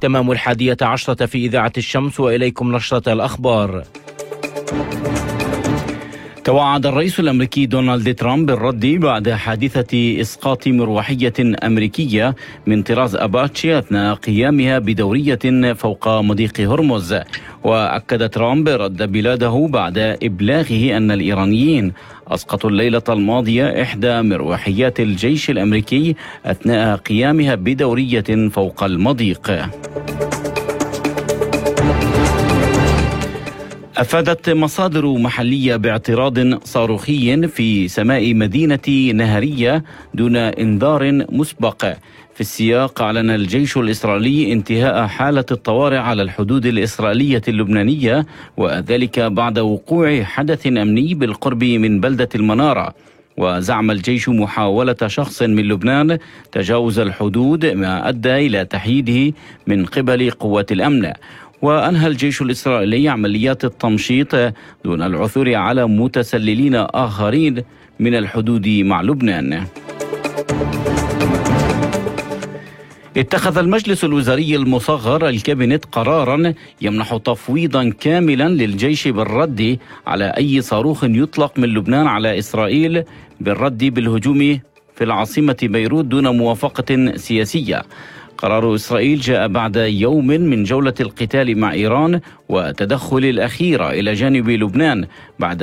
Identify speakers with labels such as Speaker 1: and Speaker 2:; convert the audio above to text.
Speaker 1: تمام 11:00 في إذاعة الشمس، وإليكم نشرة الأخبار. توعد الرئيس الأمريكي دونالد ترامب بالرد بعد حادثة إسقاط مروحية أمريكية من طراز أباتشي أثناء قيامها بدورية فوق مضيق هرمز. وأكد ترامب رد بلاده بعد إبلاغه أن الإيرانيين أسقطوا الليلة الماضية إحدى مروحيات الجيش الأمريكي أثناء قيامها بدورية فوق المضيق. أفادت مصادر محلية باعتراض صاروخي في سماء مدينة نهرية دون إنذار مسبق. في السياق أعلن الجيش الإسرائيلي انتهاء حالة الطوارئ على الحدود الإسرائيلية اللبنانية، وذلك بعد وقوع حدث أمني بالقرب من بلدة المنارة. وزعم الجيش محاولة شخص من لبنان تجاوز الحدود، ما أدى إلى تحييده من قبل قوات الأمن. وأنهى الجيش الإسرائيلي عمليات التمشيط دون العثور على متسللين آخرين من الحدود مع لبنان. اتخذ المجلس الوزاري المصغر الكابينت قرارا يمنح تفويضا كاملا للجيش بالرد على أي صاروخ يطلق من لبنان على إسرائيل بالرد بالهجوم في العاصمة بيروت دون موافقة سياسية. قرار إسرائيل جاء بعد يوم من جولة القتال مع إيران وتدخل الأخيرة إلى جانب لبنان بعد